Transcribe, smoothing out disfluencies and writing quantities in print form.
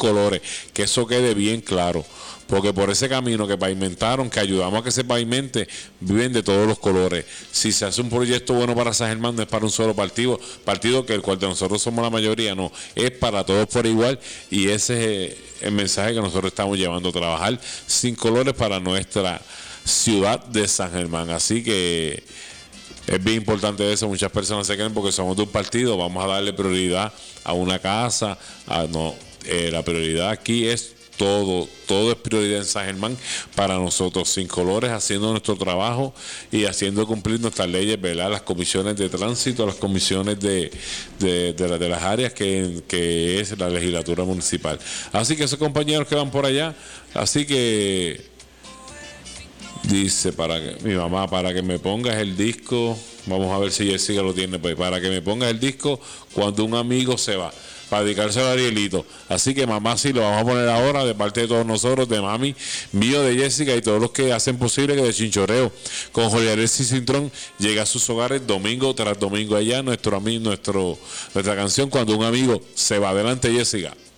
colores, que eso quede bien claro, porque por ese camino que pavimentaron, que ayudamos a que se pavimente, viven de todos los colores. Si se hace un proyecto bueno para San Germán, no es para un solo partido que el cual de nosotros somos la mayoría, no, es para todos por igual, y ese es el mensaje que nosotros estamos llevando, a trabajar sin colores para nuestra ciudad de San Germán. Así que es bien importante eso. Muchas personas se creen porque somos de un partido, vamos a darle prioridad a una casa. La prioridad aquí es todo es prioridad en San Germán para nosotros, sin colores, haciendo nuestro trabajo y haciendo cumplir nuestras leyes, ¿verdad? Las comisiones de tránsito, las comisiones de las áreas que es la legislatura municipal. Así que esos compañeros que van por allá, así que dice mi mamá, para que me pongas el disco, vamos a ver si Jessica lo tiene, pues, para que me pongas el disco cuando un amigo se va, para dedicárselo a Arielito. Así que mamá, sí, lo vamos a poner ahora, de parte de todos nosotros, de mami, mío, de Jessica y todos los que hacen posible que de Chinchorreo con Jorge Alexis Cintrón llegue a sus hogares domingo tras domingo allá, nuestra canción Cuando un amigo se va. Adelante, Jessica.